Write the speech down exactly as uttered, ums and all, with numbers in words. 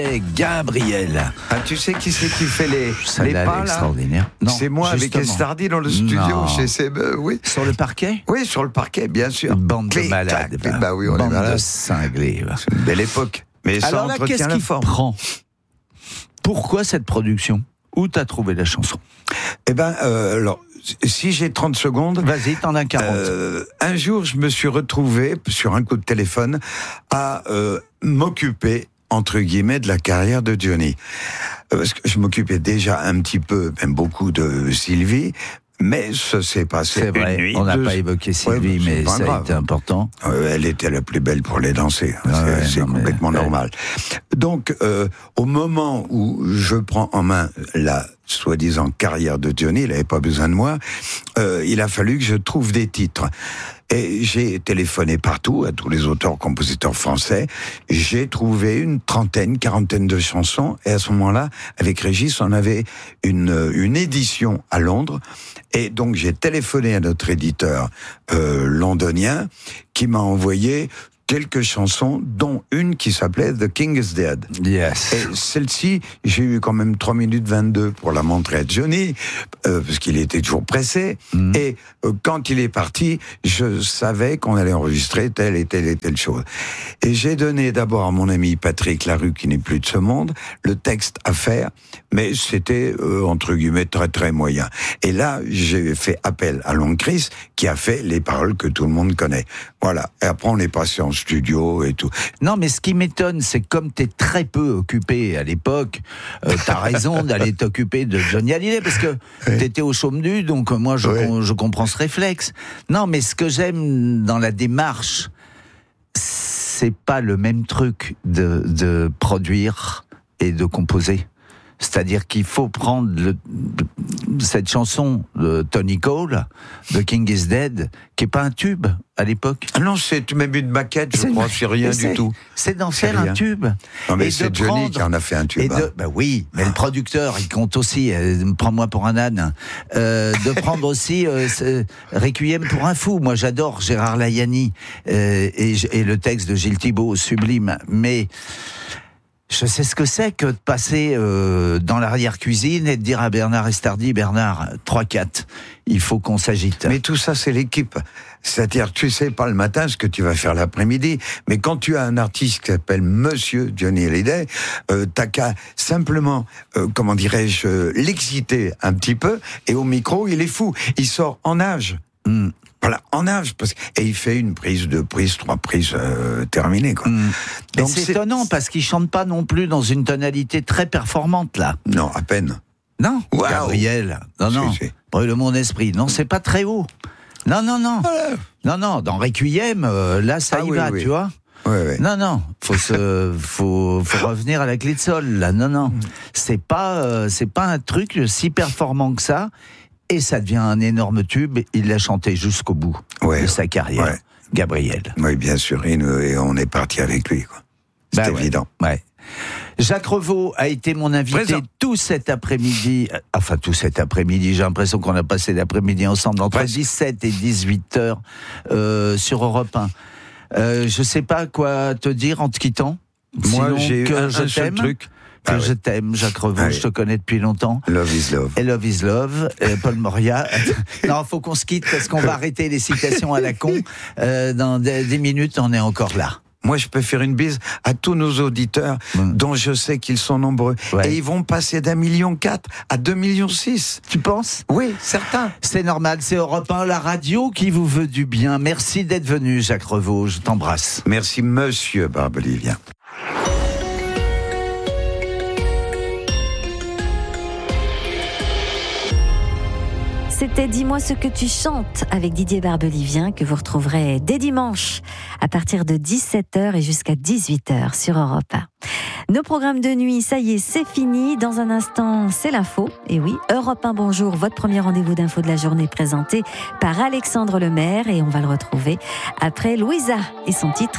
Gabriel. Ah, tu sais qui c'est qui fait les, Ça les là, pas, là extraordinaire. Non, c'est moi justement. avec Estardi dans le studio Non. chez C B E, oui. Sur le parquet. Oui, sur le parquet, bien sûr. Bande de Clic, malades. clac, bah, bah oui, on est bande malades. de cinglés. bah. C'est une belle époque. Mais ça Alors là, entretient qu'est-ce la qui forme. prend ? Pourquoi cette production ? Où t'as trouvé la chanson ? Eh ben, euh, alors, si j'ai trente secondes. Vas-y, t'en as quarante. Euh, un jour, je me suis retrouvé, sur un coup de téléphone, à euh, m'occuper, entre guillemets, de la carrière de Johnny. Euh, parce que je m'occupais déjà un petit peu, même beaucoup, de Sylvie, mais ça s'est passé C'est une vrai, nuit. on n'a deux- pas évoqué Sylvie, Ouais, bah, c'est mais pas ça a grave. été important. Euh, elle était la plus belle pour les danser. Ah c'est ouais, c'est non, mais- complètement ouais. normal. Donc, euh, au moment où je prends en main la soi-disant carrière de Johnny, il n'avait pas besoin de moi, euh, il a fallu que je trouve des titres. Et j'ai téléphoné partout, à tous les auteurs, compositeurs français. J'ai trouvé une trentaine, quarantaine de chansons. Et à ce moment-là, avec Régis, on avait une, une édition à Londres. Et donc, j'ai téléphoné à notre éditeur euh, londonien qui m'a envoyé quelques chansons, dont une qui s'appelait The King is Dead. Yes. Et celle-ci, j'ai eu quand même trois minutes vingt-deux pour la montrer à Johnny, euh, parce qu'il était toujours pressé. Mmh. Et euh, quand il est parti, je savais qu'on allait enregistrer telle et telle et telle chose. Et j'ai donné d'abord à mon ami Patrick Larue, qui n'est plus de ce monde, le texte à faire, mais c'était, euh, entre guillemets, très très moyen. Et là, j'ai fait appel à Long Chris, qui a fait les paroles que tout le monde connaît. Voilà. Et après, on est passé en studio et tout. Non, mais ce qui m'étonne, c'est que comme t'es très peu occupé à l'époque, euh, t'as raison d'aller t'occuper de Johnny Hallyday, parce que Oui. t'étais au chaume nu, donc euh, moi je, Oui. com- je comprends ce réflexe. Non, mais ce que j'aime dans la démarche, c'est pas le même truc de, de produire et de composer. C'est-à-dire qu'il faut prendre le, cette chanson de Tony Cole, The King is Dead, qui est pas un tube à l'époque. Ah non, c'est même une maquette, je C'est- crois, c'est rien c'est- du tout. C'est d'en C'est faire un rien. tube. Non, mais Et c'est de Johnny prendre- qui en a fait un tube. Et de, hein. bah oui, mais le producteur, il compte aussi. euh, Prends-moi pour un âne. Euh, de prendre aussi euh, ce- Requiem pour un fou. Moi, j'adore Gérard Layani euh, et, j- et le texte de Gilles Thibault, sublime. Mais je sais ce que c'est que de passer euh, dans l'arrière-cuisine et de dire à Bernard Estardi, Bernard, trois quatre, il faut qu'on s'agite. Mais tout ça, c'est l'équipe. C'est-à-dire, tu sais pas le matin ce que tu vas faire l'après-midi, mais quand tu as un artiste qui s'appelle Monsieur Johnny Hallyday, euh, t'as qu'à simplement, euh, comment dirais-je, euh, l'exciter un petit peu, et au micro, il est fou. Il sort en âge. Mm. Voilà, en âge. Parce... Et il fait une prise, deux prises, trois prises euh, terminées, quoi. Mm. Mais Donc, c'est c'est- étonnant parce qu'il chante pas non plus dans une tonalité très performante là. Non, à peine. Non, Waouh. Gabriel. Non, Si, non. si. Brûle mon esprit. Non, c'est pas très haut. Non, non, non. Non, non. Dans Requiem, euh, là, ça Ah y oui, va, oui. tu vois. Ouais, ouais. Non, non. Faut se, faut, faut revenir à la clé de sol. Là, non, non. C'est pas, euh, c'est pas un truc si performant que ça. Et ça devient un énorme tube. Il l'a chanté jusqu'au bout Ouais. de sa carrière. Ouais. Gabriel. Oui, bien sûr. Et, nous- et on est parti avec lui, quoi. C'est Bah ouais. évident. Ouais. Jacques Revaux a été mon invité Présent. tout cet après-midi. euh, Enfin, tout cet après-midi. J'ai l'impression qu'on a passé l'après-midi ensemble entre Presque. dix-sept et dix-huit heures euh, sur Europe un. Euh, je sais pas quoi te dire en te quittant. Moi, Sinon j'ai que un, je un seul t'aime. truc. Que Ah je ouais. t'aime, Jacques Revaux. Ah Je oui. te connais depuis longtemps. Love is love. Et Love is Love, et Paul Moria. Non, faut qu'on se quitte parce qu'on va arrêter les citations à la con. Euh, dans des, des minutes, on est encore là. Moi, je peux faire une bise à tous nos auditeurs, Mm. dont je sais qu'ils sont nombreux. Ouais. Et ils vont passer d'un million quatre à deux millions six. Tu penses ? Oui, certains. C'est normal, c'est Europe un, la radio qui vous veut du bien. Merci d'être venu, Jacques Revaux. Je t'embrasse. Merci, monsieur Barbelivien. C'était Dis-moi ce que tu chantes avec Didier Barbelivien que vous retrouverez dès dimanche à partir de dix-sept heures et jusqu'à dix-huit heures sur Europe un. Nos programmes de nuit, ça y est, c'est fini. Dans un instant, c'est l'info. Et oui, Europe un Bonjour, votre premier rendez-vous d'info de la journée présenté par Alexandre Lemaire. Et on va le retrouver après Louisa et son titre